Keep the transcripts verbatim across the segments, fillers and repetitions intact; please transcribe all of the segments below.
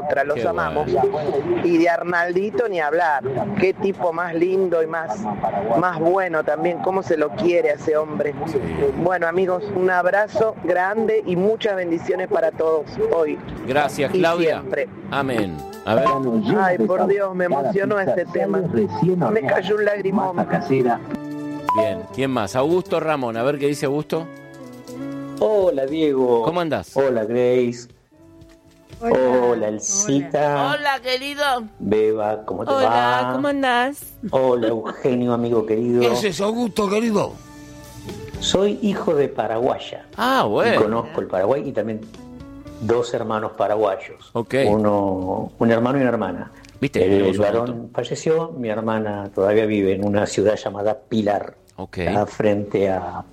otra, los Qué amamos. bueno. Y de Arnaldito ni hablar, qué tipo más lindo y más, más bueno también, cómo se lo quiere a ese hombre. Bueno amigos, un abrazo grande y muchas bendiciones para todos hoy. Gracias, Y Claudia. siempre. Amén. A ver. Ay, por Dios, me emocionó este tema. Me cayó un lagrimón. Bien. ¿Quién más? Augusto Ramón. A ver qué dice Augusto. Hola Diego. ¿Cómo andás? Hola Grace. Hola, Hola Elcita. Hola, querido. Beba, ¿cómo te Hola, va? ¿cómo andás? Hola Eugenio, amigo querido. ¿Qué es eso, Augusto, querido? Soy hijo de paraguaya. Ah, Y bueno. conozco el Paraguay y también dos hermanos paraguayos. Ok. Uno, un hermano y una hermana. ¿Viste? El, Tenemos un varón montón. falleció, mi hermana todavía vive en una ciudad llamada Pilar, Ok. está frente a,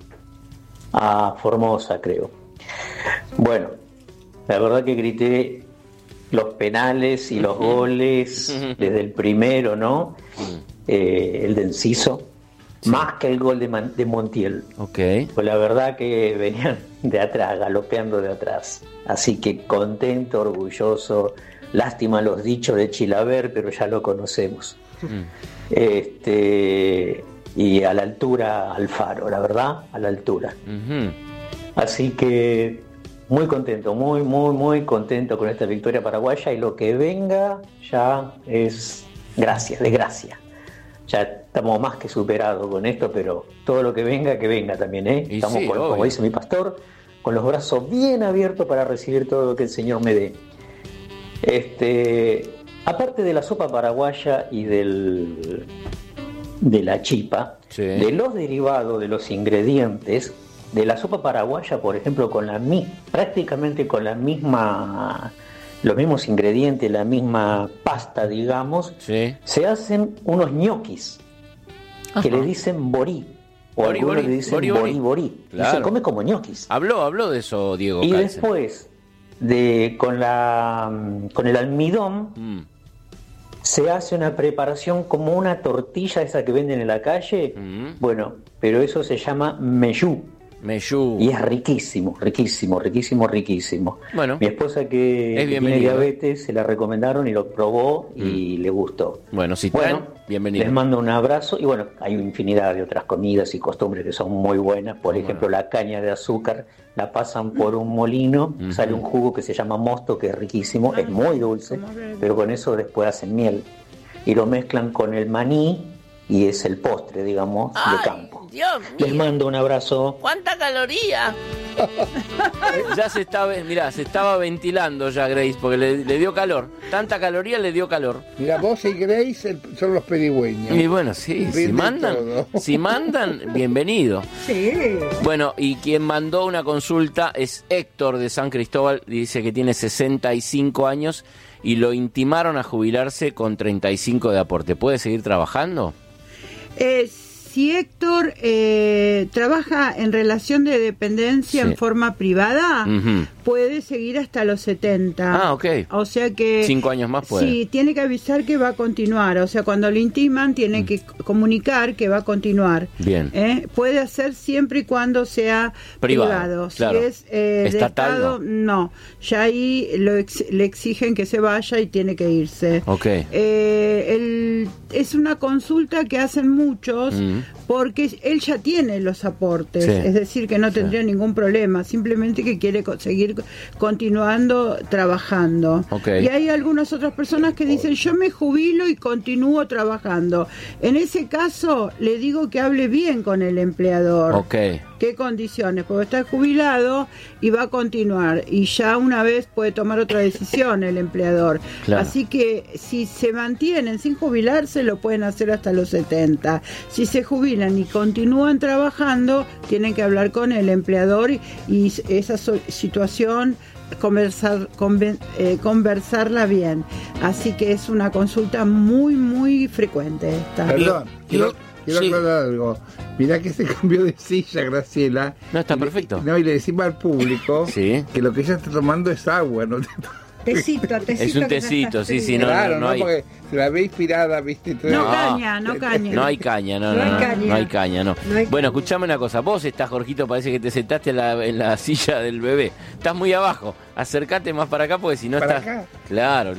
a Formosa, creo. Bueno, la verdad que grité los penales y los goles desde el primero, ¿no? Eh, el de Enciso, más que el gol de, Man- de Montiel. Ok. Pues la verdad que venían de atrás, galopeando de atrás. Así que contento, orgulloso. Lástima los dichos de Chilaver, pero ya lo conocemos. Mm. Este, y a la altura Alfaro, la verdad, a la altura. Ujú. Así que muy contento, muy, muy, muy contento con esta victoria paraguaya, y lo que venga ya es gracia, de gracia. Ya estamos más que superados con esto, pero todo lo que venga, que venga también, ¿eh? Y Estamos, sí, con- obvio. como dice mi pastor, con los brazos bien abiertos para recibir todo lo que el Señor me dé. Este, aparte de la sopa paraguaya y del, de la chipa, Sí. de los derivados, de los ingredientes, de la sopa paraguaya, por ejemplo, con la mi- prácticamente con la misma, los mismos ingredientes, la misma pasta, digamos, Sí. se hacen unos ñoquis que Ajá. le dicen borí, o Borí, algunos borí, le dicen borí, borí borí. borí, y Claro. se come como ñoquis. Habló, habló de eso Diego Y Calsen. después de con la con el almidón Mm. se hace una preparación como una tortilla esa que venden en la calle. Mm. Bueno, pero eso se llama meyú. Meyú. Y es riquísimo, riquísimo, riquísimo, riquísimo. Bueno. Mi esposa que, Es que tiene bienvenido. diabetes se la recomendaron y lo probó y le gustó. Bueno, si Bueno, traen, bienvenido. les mando un abrazo y bueno, hay infinidad de otras comidas y costumbres que son muy buenas. Por ejemplo, la caña de azúcar la pasan por un molino, Ujú. sale un jugo que se llama mosto, que es riquísimo, es muy dulce, pero con eso después hacen miel y lo mezclan con el maní y es el postre, digamos, de Ay, campo. Dios Les mío. mando un abrazo. ¿Cuánta caloría? Ya se estaba, mirá, se estaba ventilando ya Grace porque le, le dio calor. Tanta caloría le dio calor. Mira, vos y Grace el- son los pedigüeños. Y bueno, sí, si Vende mandan, todo. si mandan, bienvenido. Sí. Bueno, y quien mandó una consulta es Héctor de San Cristóbal, dice que tiene sesenta y cinco años y lo intimaron a jubilarse con treinta y cinco de aporte. ¿Puede seguir trabajando? Eh, si Héctor eh, trabaja en relación de dependencia Sí. en forma privada, Ujú. puede seguir hasta los setenta. Ah, ok. O sea que... Cinco años más puede. Sí, tiene que avisar que va a continuar. O sea, cuando lo intiman, tiene que comunicar que va a continuir. Bien. ¿Eh? Puede hacer siempre y cuando sea Privado, privado. claro. Si es eh, de Estatal, Estado, no. Ya ahí lo ex- le exigen que se vaya y tiene que irse. Ok. Eh, el- es una consulta que hacen muchos Mm. porque él ya tiene los aportes, Sí. es decir, que no tendría ningún problema, simplemente que quiere co- seguir continuando trabajando. Ok. Y hay algunas otras personas que dicen, yo me jubilo y continúo trabajando. En ese caso, le digo que hable bien con el empleador. Ok. ¿Qué condiciones? Porque está jubilado y va a continuar. Y ya una vez puede tomar otra decisión el empleador. Claro. Así que si se mantienen sin jubilarse, lo pueden hacer hasta los setenta. Si se jubilan y continúan trabajando, tienen que hablar con el empleador y, y esa so- situación conversar, conven- eh, conversarla bien. Así que es una consulta muy, muy frecuente esta. Perdón, quiero, Yo- quiero sí. aclarar algo. Mirá que se cambió de silla, Graciela. No, está Y le- perfecto. No, y le decimos al público Sí. que lo que ella está tomando es agua, ¿no? Tecito, tecito. Es un que ya tecito, está sí, sí, frío. no, claro, no, no, no hay. porque se la ve inspirada, ¿viste? Entonces- No, No. caña, no caña. No hay caña, no, No no, hay no, caña. no hay caña, no. No hay Bueno, caña. escuchame una cosa. Vos estás, Jorgito, parece que te sentaste en la, en la silla del bebé. Estás muy abajo. Acércate más para acá porque si no ¿Para estás. acá? Claro.